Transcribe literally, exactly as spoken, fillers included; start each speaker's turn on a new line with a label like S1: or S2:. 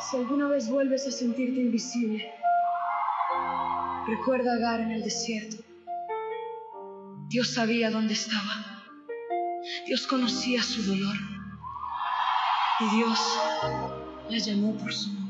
S1: Si alguna vez vuelves a sentirte invisible, recuerda a Agar en el desierto. Dios sabía dónde estaba. Dios conocía su dolor. Y Dios la llamó por su nombre.